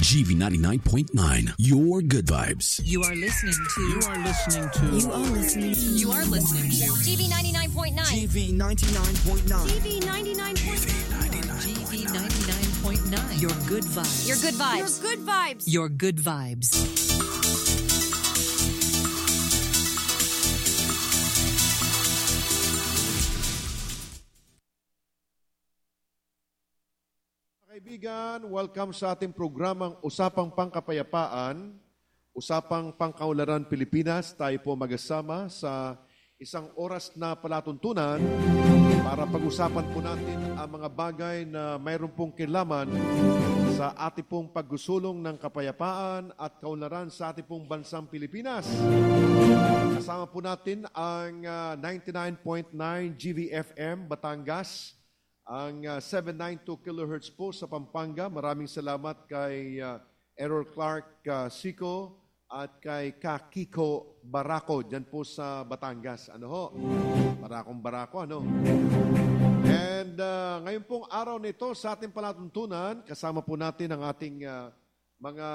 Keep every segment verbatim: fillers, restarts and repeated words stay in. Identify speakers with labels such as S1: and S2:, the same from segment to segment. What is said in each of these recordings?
S1: G V ninety-nine point nine, your good vibes.
S2: You are listening to.
S3: You are listening to.
S2: You are listening to. You are listening to.
S4: G V ninety-nine point nine.
S3: G V ninety-nine point nine.
S4: G V ninety-nine point nine.
S2: G V ninety-nine point nine. Your good vibes.
S4: Your good vibes.
S5: Your good vibes.
S2: Your good vibes.
S6: Kaibigan, welcome sa ating programang Usapang Pangkapayapaan, Usapang Pangkaunlaran Pilipinas. Tayo po mag-asama sa isang oras na palatuntunan para pag-usapan po natin ang mga bagay na mayroon pong kinalaman sa ating pong paggusulong ng kapayapaan at kaunlaran sa ating pong bansang Pilipinas. Kasama po natin ang uh, ninety-nine point nine G V F M Batangas, ang uh, seven ninety-two kilohertz po sa Pampanga. Maraming salamat kay uh, Errol Clark uh, Sico at kay Kakiko Barako dyan po sa Batangas. Ano ho? Barakong Barako, ano? And uh, ngayon pong araw nito sa ating palatuntunan, kasama po natin ang ating uh, mga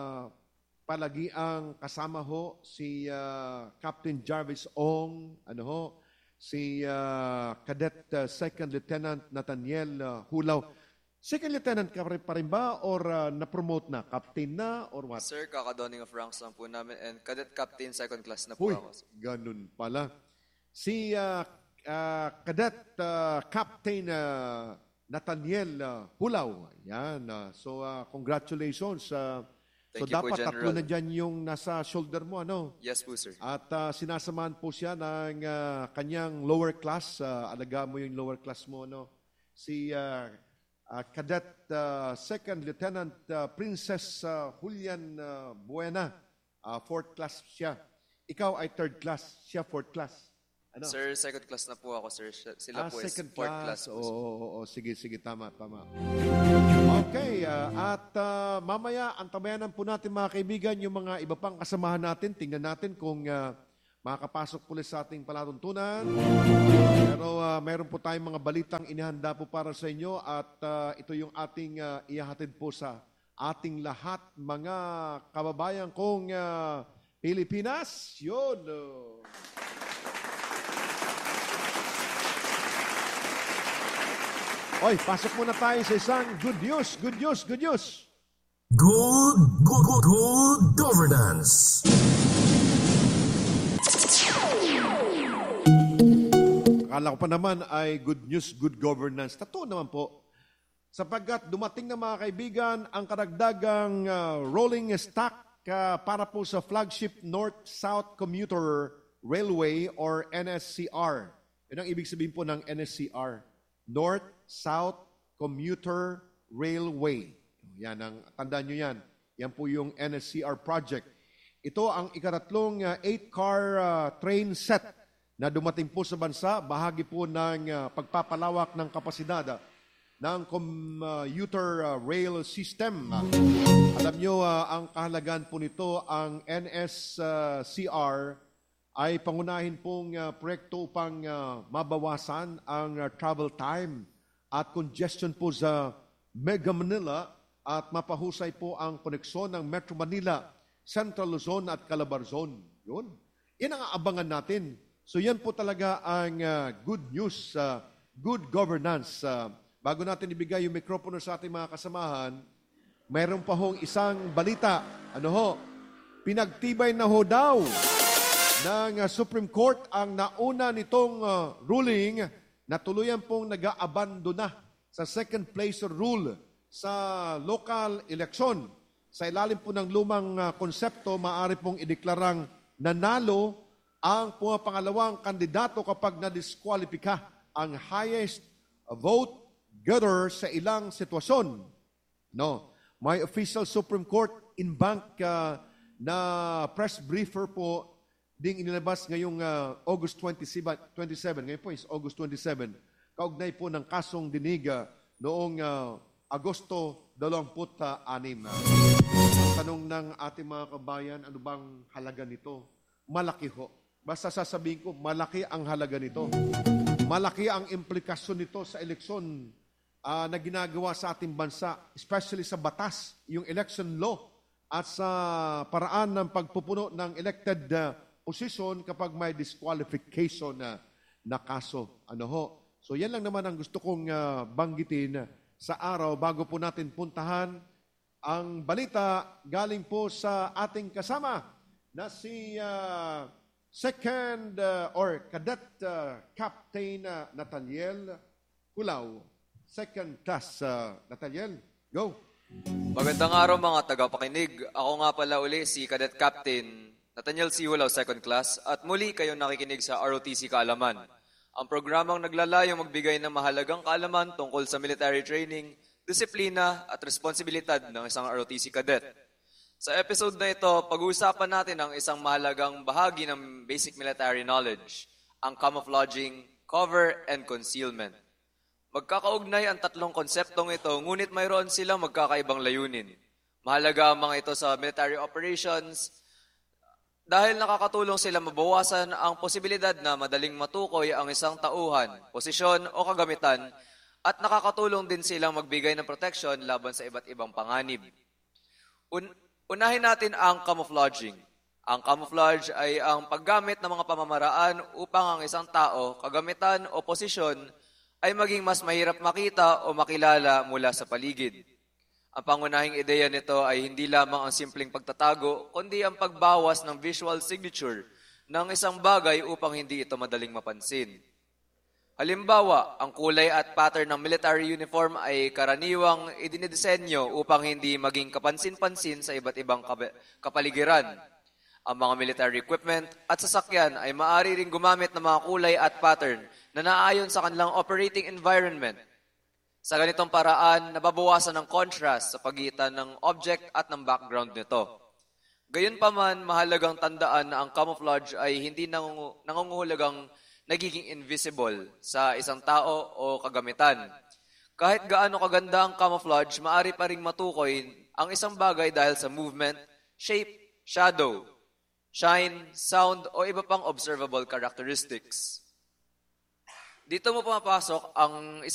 S6: palagiang kasama ho, si uh, Captain Jarvis Ong, ano ho, si uh, Cadet uh, Second Lieutenant Nathaniel uh, Hulaw. Second Lieutenant ka pa rin ba or uh, na-promote na? Captain na or what?
S7: Sir, kakadonning of ranks lang po namin and Cadet Captain second class na po
S6: Uy,
S7: ako.
S6: ganun pala. Si uh, uh, Cadet uh, Captain uh, Nathaniel uh, Hulaw. Yan. Uh, so, uh, congratulations. Uh, So,
S7: Thank you
S6: dapat
S7: po,
S6: tatlo
S7: General.
S6: na dyan yung nasa shoulder mo, ano?
S7: Yes po, sir.
S6: At uh, sinasamahan po siya ng uh, kanyang lower class. Uh, alaga mo yung lower class mo, ano? Si uh, uh, Cadet uh, Second Lieutenant uh, Princess uh, Julian uh, Buena. Uh, fourth class siya. Ikaw ay third class. Siya fourth class. Ano?
S7: Sir, second class na po ako, sir. Sila
S6: Ah,
S7: po is
S6: second
S7: fourth
S6: class.
S7: class.
S6: Oo,
S7: po, sir.
S6: oo, oo. Sige, sige. Tama, tama. Okay. Uh, at uh, mamaya, antabayanan po natin mga kaibigan yung mga iba pang kasamahan natin. Tingnan natin kung uh, makakapasok po sa ating palatuntunan. Pero uh, meron po tayong mga balitang inihanda po para sa inyo at uh, ito yung ating uh, ihahatid po sa ating lahat mga kababayan kong uh, Pilipinas. Yun. Uh. Oy, pasok muna tayo sa isang good news, good news, good news.
S1: Good, good, good, good governance.
S6: Akala ko pa naman ay good news, good governance. Totoo naman po. Sapagkat dumating na mga kaibigan ang karagdagang uh, rolling stock uh, para po sa flagship North-South Commuter Railway or N S C R. Yan ang ibig sabihin po ng N S C R. North-South Commuter Railway. Yan ang, tandaan nyo yan. Yan po yung N S C R project. Ito ang ikatatlong uh, eight-car uh, train set na dumating po sa bansa. Bahagi po ng uh, pagpapalawak ng kapasidad uh, ng commuter uh, rail system. Uh, alam nyo, uh, ang kahalagaan po nito, ang N S C R ay pangunahin pong uh, proyekto upang uh, mabawasan ang uh, travel time at congestion po sa Mega Manila at mapahusay po ang koneksyon ng Metro Manila, Central Luzon at Calabarzon. Yun. Yan ang aabangan natin. So yan po talaga ang uh, good news, uh, good governance. Uh, bago natin ibigay yung mikropono sa ating mga kasamahan, mayroon pa hong isang balita. Ano ho? Pinagtibay na ho daw ng uh, Supreme Court ang nauna nitong uh, ruling na tuluyan pong nag-aabandona sa second place rule sa local election. Sa ilalim po ng lumang uh, konsepto, maaari pong ideklarang nanalo ang pumapangalawang kandidato kapag na-disqualify ang highest vote getter sa ilang sitwasyon. No, may official Supreme Court in bank uh, na press briefer po ding inilabas ngayong uh, August twenty-seven. Ngayon po is August twenty-seven. Kaugnay po ng kasong diniga noong uh, Agosto dalawampu't-anim. Tanong ng ating mga kabayan, ano bang halaga nito? Malaki ho. Basta sasabihin ko, malaki ang halaga nito. Malaki ang implikasyon nito sa eleksyon ah, na ginagawa sa ating bansa, especially sa batas, yung election law at sa paraan ng pagpupuno ng elected ah, position kapag may disqualification na, na kaso. Ano ho? So yan lang naman ang gusto kong ah, banggitin sa araw bago po natin puntahan ang balita galing po sa ating kasama na si ah, second ah, or cadet ah, Captain ah, Nathaniel Culaw. Second class, uh, Nathaniel, go.
S7: Magandang araw mga tagapakinig. Ako nga pala uli si Cadet Captain Nathaniel C. Hulaw, second class, at muli kayong nakikinig sa R O T C Kaalaman. Ang programang naglalayong magbigay ng mahalagang kaalaman tungkol sa military training, disiplina at responsibilidad ng isang R O T C cadet. Sa episode na ito, pag-uusapan natin ang isang mahalagang bahagi ng basic military knowledge, ang camouflaging, cover, and concealment. Magkakaugnay ang tatlong konseptong ito, ngunit mayroon silang magkakaibang layunin. Mahalaga ang mga ito sa military operations dahil nakakatulong sila mabawasan ang posibilidad na madaling matukoy ang isang tauhan, posisyon o kagamitan at nakakatulong din silang magbigay ng protection laban sa iba't ibang panganib. Un- unahin natin ang camouflaging. Ang camouflage ay ang paggamit ng mga pamamaraan upang ang isang tao, kagamitan o posisyon ay maging mas mahirap makita o makilala mula sa paligid. Ang pangunahing ideya nito ay hindi lamang ang simpleng pagtatago, kundi ang pagbawas ng visual signature ng isang bagay upang hindi ito madaling mapansin. Halimbawa, ang kulay at pattern ng military uniform ay karaniwang idinidisenyo upang hindi maging kapansin-pansin sa iba't ibang kapaligiran. Ang mga military equipment at sasakyan ay maaari ring gumamit ng mga kulay at pattern na naayon sa kanilang operating environment. Sa ganitong paraan, nababawasan ng contrast sa pagitan ng object at ng background nito. Gayunpaman, mahalagang tandaan na ang camouflage ay hindi nangungu- nangungahulugang nagiging invisible sa isang tao o kagamitan. Kahit gaano kaganda ang camouflage, maaari pa ring matukoy ang isang bagay dahil sa movement, shape, shadow, shine, sound, o iba pang observable characteristics. Dito mo pumapasok ang isa